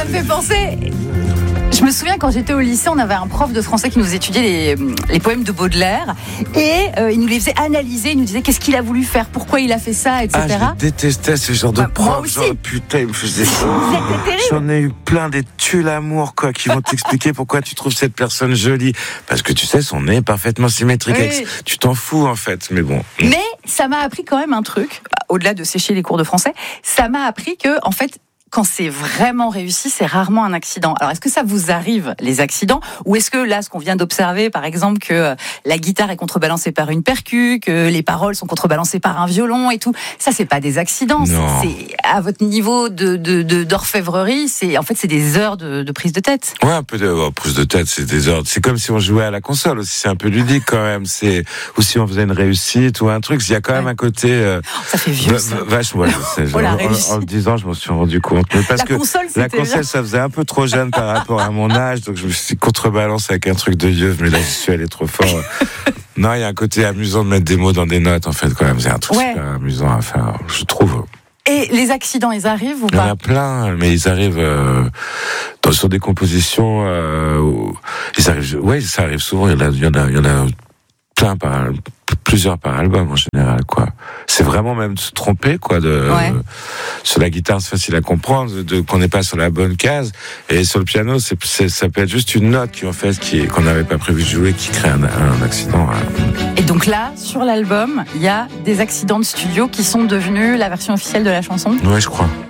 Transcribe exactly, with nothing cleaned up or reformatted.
me fait penser. Je me souviens quand j'étais au lycée, on avait un prof de français qui nous étudiait les, les poèmes de Baudelaire et euh, il nous les faisait analyser, il nous disait qu'est-ce qu'il a voulu faire, pourquoi il a fait ça, et cetera. Ah, je détestais ce genre de bah, prof, genre putain, il me faisait ça. J'en ai eu plein des tues l'amour, quoi, qui vont t'expliquer pourquoi tu trouves cette personne jolie. Parce que tu sais, son nez est parfaitement symétrique. Oui. Avec... Tu t'en fous, en fait, mais bon. Mais ça m'a appris quand même un truc, au-delà de sécher les cours de français, ça m'a appris que, en fait, quand c'est vraiment réussi, c'est rarement un accident. Alors, est-ce que ça vous arrive, les accidents, ou est-ce que là, ce qu'on vient d'observer, par exemple, que la guitare est contrebalancée par une percu, que les paroles sont contrebalancées par un violon et tout, ça, c'est pas des accidents. C'est, c'est à votre niveau de, de, de d'orfèvrerie, c'est en fait, c'est des heures de, de prise de tête. Ouais, un peu de oh, prise de tête, c'est des heures. C'est comme si on jouait à la console aussi. C'est un peu ludique quand même. C'est ou si on faisait une réussite ou un truc. Il y a quand même ouais. un côté. Euh, ça fait vieux. Ça. Vachement. Ouais, oh, en, en, en le disant, je m'en suis rendu compte. Mais parce la que console, la console, bien. Ça faisait un peu trop jeune par rapport à mon âge, donc je me suis contrebalancé avec un truc de vieux, mais là, je suis allé trop fort. Non, il y a un côté amusant de mettre des mots dans des notes, en fait, quand même. C'est un truc ouais. super amusant à faire, je trouve. Et les accidents, ils arrivent ou pas ? Il y en a plein, mais ils arrivent euh, dans, sur des compositions. Euh, ils arrivent, ouais, ça arrive souvent. Il y en a, il y en a, il y en a plein par plusieurs par album en général, quoi. C'est vraiment même se tromper, quoi. De ouais. euh, sur la guitare, c'est facile à comprendre, de, de qu'on n'est pas sur la bonne case, et sur le piano, c'est, c'est ça peut être juste une note qui en fait qui qu'on n'avait pas prévu de jouer, qui crée un, un accident. Hein. Et donc là, sur l'album, il y a des accidents de studio qui sont devenus la version officielle de la chanson. Ouais, je crois.